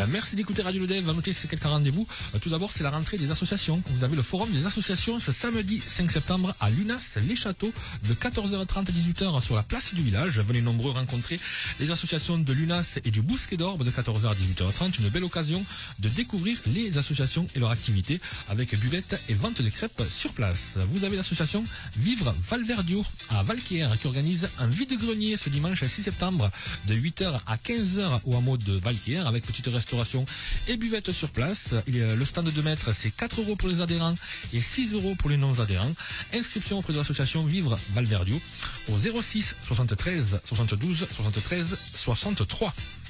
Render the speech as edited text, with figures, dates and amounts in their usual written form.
Merci d'écouter Radio Le Dev. On va noter ces quelques rendez-vous. Tout d'abord, c'est la rentrée des associations. Vous avez le forum des associations ce samedi 5 septembre à Lunas, les Châteaux, de 14h30 à 18h sur la place du village. Venez nombreux rencontrer les associations de Lunas et du Bousquet d'Orbe de 14h à 18h30. Une belle occasion de découvrir les associations et leurs activités avec buvette et vente de crêpes sur place. Vous avez l'association Vivre Valverdio à Valquière qui organise un vide-grenier ce dimanche 6 septembre de 8h à 15h au hameau de Valquière avec petite restauration et buvette sur place. Le stand de maître, c'est 4 € pour les adhérents et 6 € pour les non-adhérents. Inscription auprès de l'association Vivre Valverdio au 06 73 72 73 63.